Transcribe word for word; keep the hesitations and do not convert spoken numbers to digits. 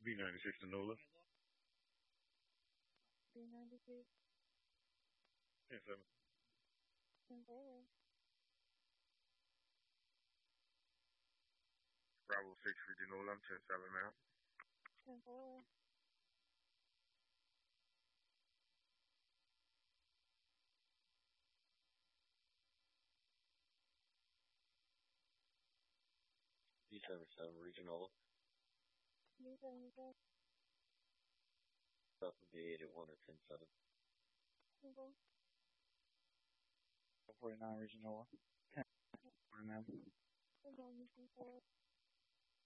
B ninety-six to Nola. B ninety-six. ten seven. ten four. Bravo six for Genola. I'm ten seven now. ten four. B seventy-seven Regional. B seventy-seven. That would be eighty-one or ten seven. ten four. forty-nine Regional. ten. ten four.